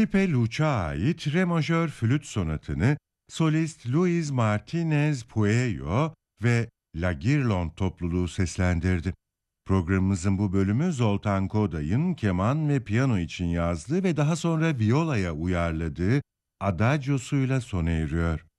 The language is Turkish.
Felipe Luch'a ait Re majör flüt sonatını solist Luis Martinez Pueyo ve La Guirlande topluluğu seslendirdi. Programımızın bu bölümü Zoltan Koday'ın keman ve piyano için yazdığı ve daha sonra violaya uyarladığı Adagio'suyla sona eriyor.